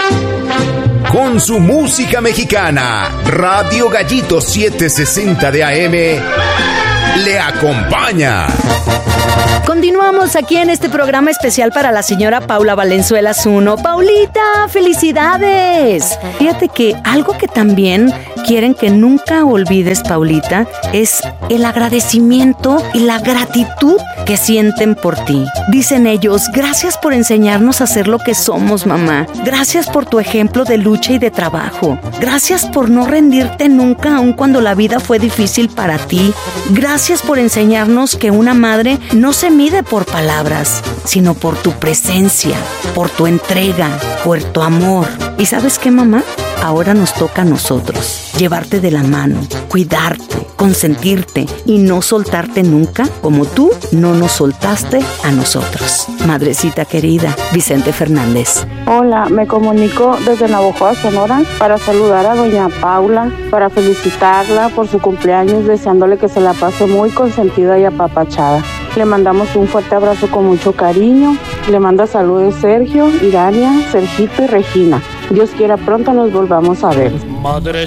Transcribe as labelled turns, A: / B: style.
A: Con su música mexicana, Radio Gallito 760 de AM le acompaña.
B: Continuamos aquí en este programa especial para la señora Paula Valenzuela Zuno. Paulita, ¡felicidades! Fíjate que algo que también quieren que nunca olvides, Paulita, es el agradecimiento y la gratitud que sienten por ti. Dicen ellos, gracias por enseñarnos a ser lo que somos, mamá. Gracias por tu ejemplo de lucha y de trabajo. Gracias por no rendirte nunca, aun cuando la vida fue difícil para ti. Gracias por enseñarnos que una madre no se mide por palabras, sino por tu presencia, por tu entrega, por tu amor. ¿Y sabes qué, mamá? Ahora nos toca a nosotros llevarte de la mano, cuidarte, consentirte y no soltarte nunca, como tú no nos soltaste a nosotros. Madrecita querida, Vicente Fernández.
C: Hola, me comunico desde Navojoa, Sonora, para saludar a doña Paula, para felicitarla por su cumpleaños, deseándole que se la pase muy consentida y apapachada. Le mandamos un fuerte abrazo con mucho cariño. Le manda saludos Sergio, Irania, Sergito y Regina. Dios quiera pronto nos volvamos a ver.